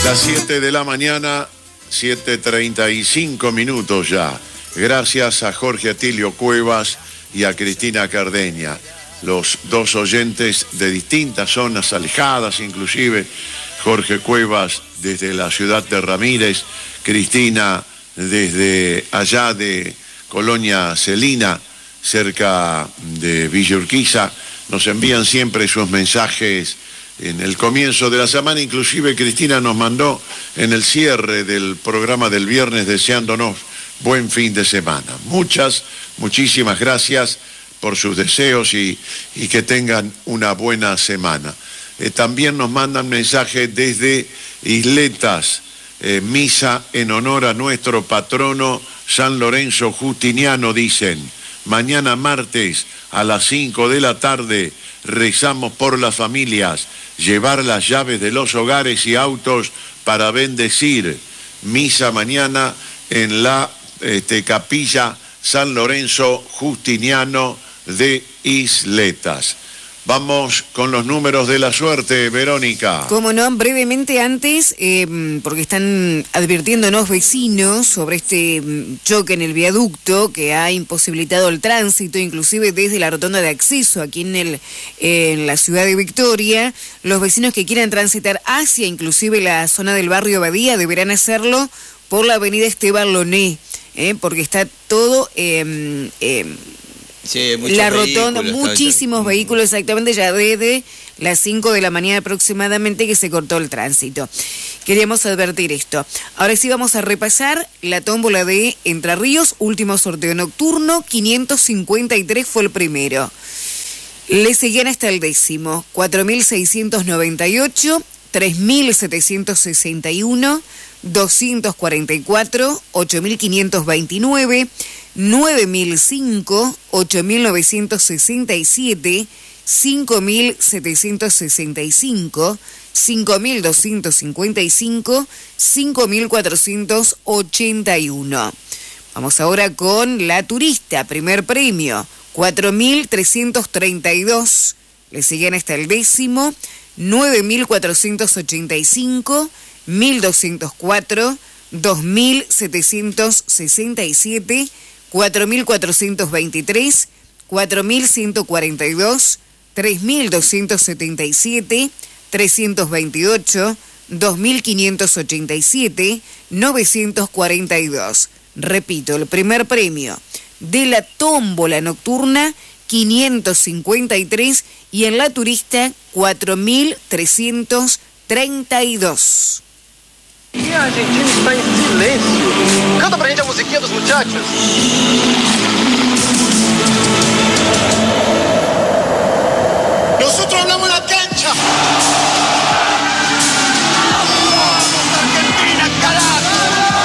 Las 7 de la mañana, 7:35 minutos ya. Gracias a Jorge Atilio Cuevas y a Cristina Cardeña, los dos oyentes de distintas zonas alejadas, inclusive Jorge Cuevas desde la ciudad de Ramírez, Cristina desde allá de Colonia Celina, cerca de Villa Urquiza. Nos envían siempre sus mensajes en el comienzo de la semana. Inclusive Cristina nos mandó en el cierre del programa del viernes deseándonos buen fin de semana. Muchísimas gracias por sus deseos y que tengan una buena semana. También nos mandan mensajes desde Isletas, misa en honor a nuestro patrono San Lorenzo Justiniano, dicen. Mañana martes a las 5 de la tarde rezamos por las familias, llevar las llaves de los hogares y autos para bendecir. Misa mañana en la capilla San Lorenzo Justiniano de Isletas. Vamos con los números de la suerte, Verónica. Como no, brevemente antes, porque están advirtiéndonos vecinos sobre este choque en el viaducto que ha imposibilitado el tránsito, inclusive desde la rotonda de acceso aquí en la ciudad de Victoria. Los vecinos que quieran transitar hacia inclusive la zona del barrio Badía deberán hacerlo por la avenida Esteban Loné, porque está todo... Sí, la rotonda, muchísimos vehículos, exactamente, ya desde las 5 de la mañana aproximadamente que se cortó el tránsito. Queríamos advertir esto. Ahora sí vamos a repasar la tómbola de Entre Ríos, último sorteo nocturno, 553 fue el primero. Le seguían hasta el décimo, 4.698, 3.761, 244, 8.529, 9.005, 8.967, 5.765, 5.255, 5.481. Vamos ahora con la turista, primer premio, 4.332, le siguen hasta el décimo, 9.485, 1.204, 2.767, 4.423, 4.142, 3.277, 328, 2.587, 942. Repito, el primer premio de la tómbola nocturna, 553, y en la turista, 4.332. E a Argentina está em silêncio. Canta pra gente a musiquinha dos muchachos. Nosotros hablamos la cancha. Argentina, carajo.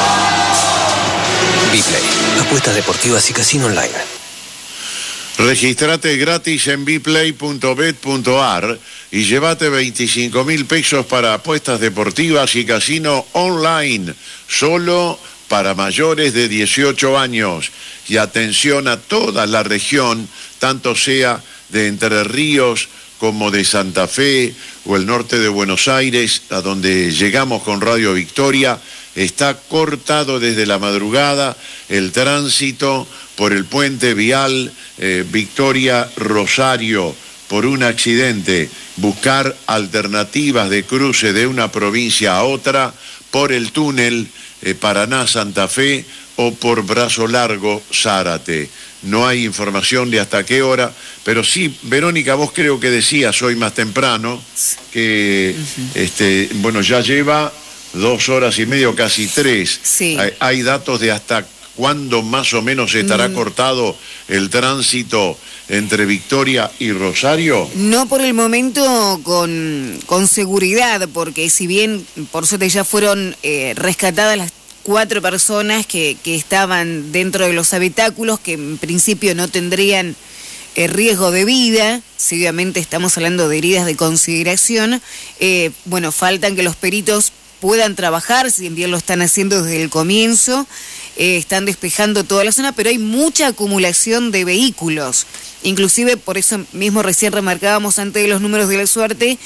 Biplay, apuestas deportivas y casino online. Registrate gratis en biplay.bet.ar y llévate 25.000 pesos para apuestas deportivas y casino online, solo para mayores de 18 años. Y atención a toda la región, tanto sea de Entre Ríos como de Santa Fe o el norte de Buenos Aires, a donde llegamos con Radio Victoria. Está cortado desde la madrugada el tránsito por el puente vial Victoria-Rosario por un accidente. Buscar alternativas de cruce de una provincia a otra por el túnel Paraná-Santa Fe o por Brazo Largo Zárate. No hay información de hasta qué hora, pero sí, Verónica, vos creo que decías hoy más temprano que bueno, ya lleva 2 horas y media, casi 3. Sí. Hay datos de hasta cuándo más o menos estará cortado el tránsito entre Victoria y Rosario. No por el momento con seguridad, porque si bien por suerte ya fueron rescatadas las 4 personas que estaban dentro de los habitáculos, que en principio no tendrían riesgo de vida, si obviamente estamos hablando de heridas de consideración, bueno, faltan que los peritos puedan trabajar, si bien lo están haciendo desde el comienzo, están despejando toda la zona, pero hay mucha acumulación de vehículos. Inclusive, por eso mismo recién remarcábamos antes de los números de la suerte,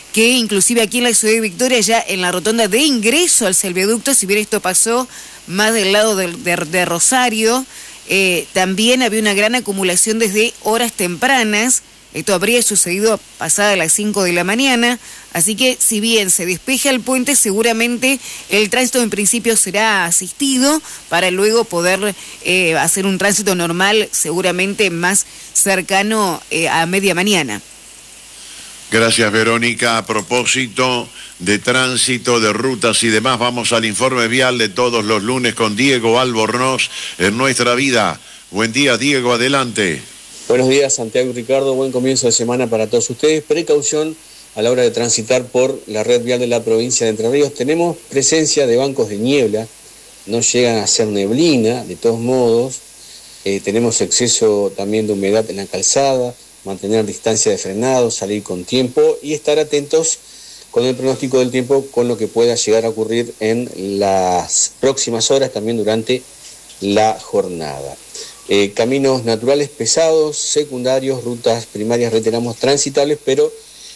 que inclusive aquí en la ciudad de Victoria, ya en la rotonda de ingreso al Selviaducto, si bien esto pasó más del lado de Rosario, también había una gran acumulación desde horas tempranas. Esto habría sucedido pasada las 5 de la mañana, así que si bien se despeja el puente, seguramente el tránsito en principio será asistido para luego poder hacer un tránsito normal, seguramente más cercano a media mañana. Gracias, Verónica. A propósito de tránsito, de rutas y demás, vamos al informe vial de todos los lunes con Diego Albornoz en Nuestra Vida. Buen día, Diego, adelante. Buenos días, Santiago y Ricardo. Buen comienzo de semana para todos ustedes. Precaución a la hora de transitar por la red vial de la provincia de Entre Ríos. Tenemos presencia de bancos de niebla, no llegan a ser neblina, de todos modos. Tenemos exceso también de humedad en la calzada, mantener distancia de frenado, salir con tiempo y estar atentos con el pronóstico del tiempo con lo que pueda llegar a ocurrir en las próximas horas, también durante la jornada. Caminos naturales pesados, secundarios, rutas primarias, reiteramos, transitables, pero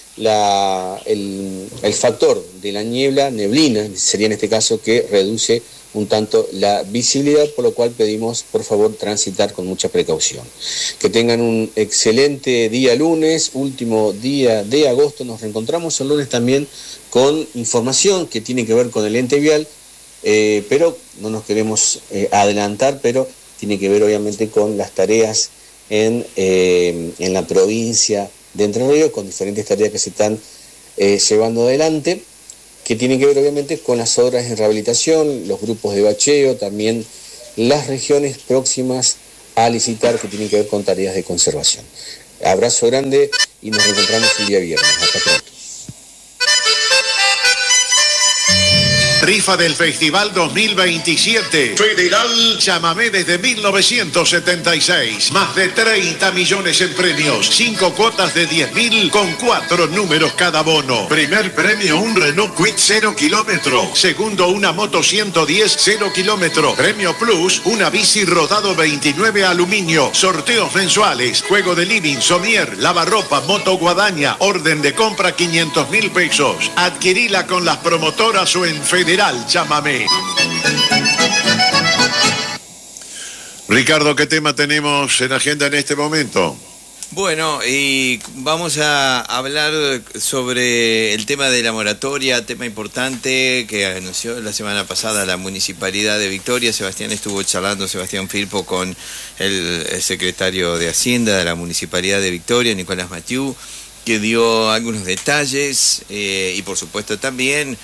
el factor de la neblina, sería en este caso que reduce un tanto la visibilidad, por lo cual pedimos por favor transitar con mucha precaución. Que tengan un excelente día lunes, último día de agosto. Nos reencontramos el lunes también con información que tiene que ver con el ente vial, pero no nos queremos adelantar, pero tiene que ver obviamente con las tareas en la provincia de Entre Ríos, con diferentes tareas que se están llevando adelante, que tienen que ver obviamente con las obras en rehabilitación, los grupos de bacheo, también las regiones próximas a licitar que tienen que ver con tareas de conservación. Abrazo grande y nos reencontramos el día viernes. Hasta pronto. Rifa del Festival 2027. Federal Chamamé desde 1976. Más de 30 millones en premios. 5 cuotas de 10.000 con 4 números cada bono. Primer premio, un Renault Kwid 0 kilómetro. Segundo, una moto 110 0 kilómetro. Premio Plus, una bici rodado 29 aluminio. Sorteos mensuales. Juego de living, somier, lavarropa, moto guadaña. Orden de compra 500.000 pesos. Adquirila con las promotoras o en Federal Chamamé. Ricardo, ¿qué tema tenemos en agenda en este momento? Bueno, y vamos a hablar sobre el tema de la moratoria, tema importante que anunció la semana pasada la Municipalidad de Victoria. Sebastián Firpo, con el secretario de Hacienda de la Municipalidad de Victoria, Nicolás Mathieu, que dio algunos detalles y por supuesto también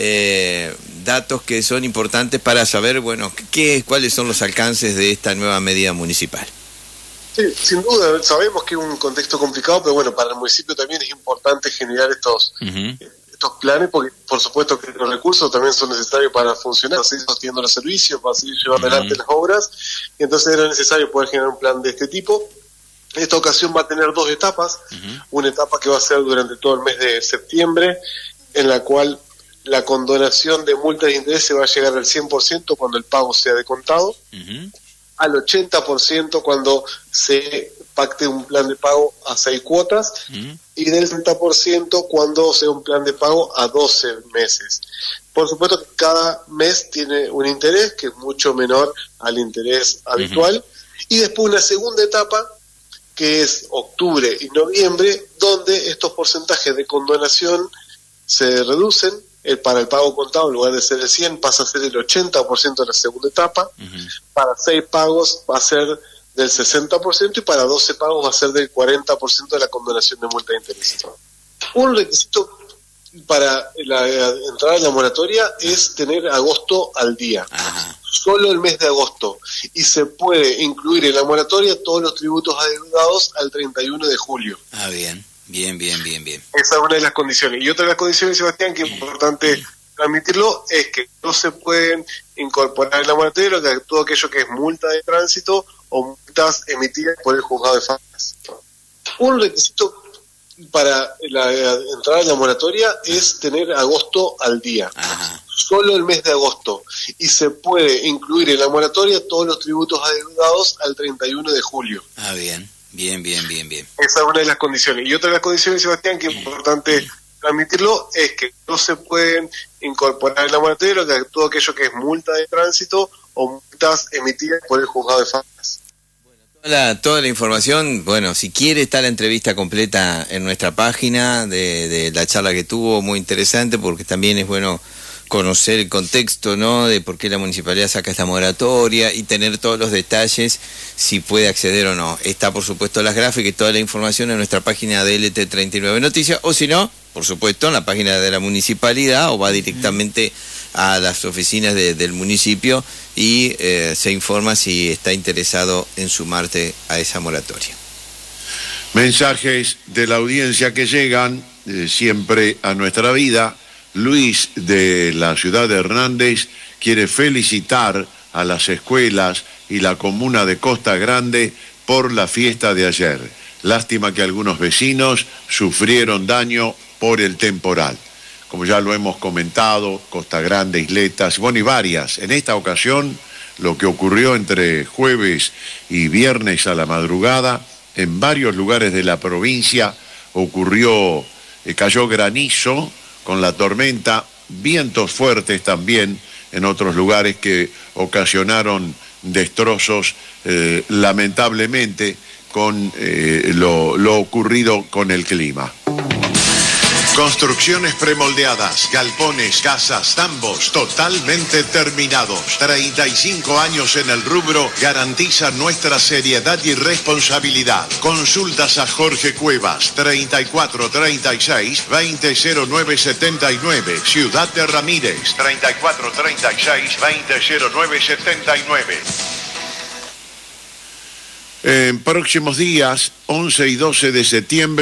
datos que son importantes para saber, bueno, cuáles son los alcances de esta nueva medida municipal. Sí, sin duda, sabemos que es un contexto complicado, pero bueno, para el municipio también es importante generar estos planes, porque por supuesto que los recursos también son necesarios para funcionar, para seguir sosteniendo los servicios, para seguir llevando adelante las obras, y entonces era necesario poder generar un plan de este tipo. Esta ocasión va a tener 2 etapas, una etapa que va a ser durante todo el mes de septiembre, en la cual la condonación de multas de interés se va a llegar al 100% cuando el pago sea de contado, al 80% cuando se pacte un plan de pago a 6 cuotas, y del 60% cuando sea un plan de pago a 12 meses. Por supuesto que cada mes tiene un interés que es mucho menor al interés habitual, y después una segunda etapa que es octubre y noviembre, donde estos porcentajes de condonación se reducen. Para el pago contado, en lugar de ser el 100, pasa a ser el 80% en la segunda etapa. Para 6 pagos va a ser del 60% y para 12 pagos va a ser del 40% de la condonación de multa de interés. Un requisito para entrar en la moratoria es tener agosto al día. Solo el mes de agosto. Y se puede incluir en la moratoria todos los tributos adeudados al 31 de julio. Bien. Esa es una de las condiciones. Y otra de las condiciones, Sebastián, que es importante transmitirlo, es que no se pueden incorporar en la moratoria todo aquello que es multa de tránsito o multas emitidas por el juzgado de faltas. Un requisito para entrar en la moratoria es tener agosto al día. Solo el mes de agosto. Y se puede incluir en la moratoria todos los tributos adeudados al 31 de julio. Bien. Esa es una de las condiciones. Y otra de las condiciones, Sebastián, que es importante transmitirlo, es que no se pueden incorporar en la moratoria todo aquello que es multa de tránsito o multas emitidas por el juzgado de faltas. Toda la información, bueno, si quiere está la entrevista completa en nuestra página de la charla que tuvo, muy interesante, porque también es bueno conocer el contexto, ¿no?, de por qué la municipalidad saca esta moratoria y tener todos los detalles, si puede acceder o no. Está, por supuesto, las gráficas y toda la información en nuestra página de LT39 Noticias, o si no, por supuesto, en la página de la municipalidad, o va directamente a las oficinas del municipio y se informa si está interesado en sumarse a esa moratoria. Mensajes de la audiencia que llegan siempre a nuestra vida. Luis, de la ciudad de Hernández, quiere felicitar a las escuelas y la comuna de Costa Grande por la fiesta de ayer. Lástima que algunos vecinos sufrieron daño por el temporal. Como ya lo hemos comentado, Costa Grande, Isletas, bueno, y varias. En esta ocasión, lo que ocurrió entre jueves y viernes a la madrugada, en varios lugares de la provincia ocurrió, cayó granizo con la tormenta, vientos fuertes también en otros lugares que ocasionaron destrozos, lamentablemente, con lo ocurrido con el clima. Construcciones premoldeadas, galpones, casas, tambos, totalmente terminados. 35 años en el rubro garantizan nuestra seriedad y responsabilidad. Consultas a Jorge Cuevas, 3436-200979. Ciudad de Ramírez, 3436-200979. En próximos días, 11 y 12 de septiembre,